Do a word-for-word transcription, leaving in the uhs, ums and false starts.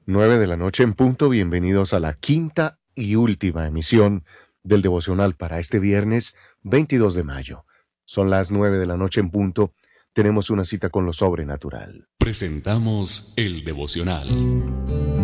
Nueve de la noche en punto, bienvenidos a la quinta y última emisión del devocional para este viernes veintidós de mayo. Son las nueve de la noche en punto, tenemos una cita con lo sobrenatural. Presentamos el devocional.